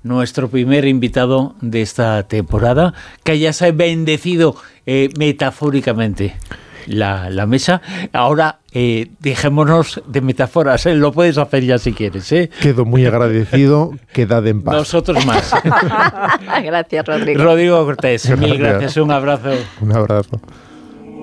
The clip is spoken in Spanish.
nuestro primer invitado de esta temporada, que ya se ha bendecido metafóricamente la mesa. Ahora dejémonos de metáforas, lo puedes hacer ya si quieres. Quedo muy agradecido, quedad en paz. Nosotros más. Gracias, Rodrigo. Rodrigo Cortés, mil gracias, un abrazo. Un abrazo.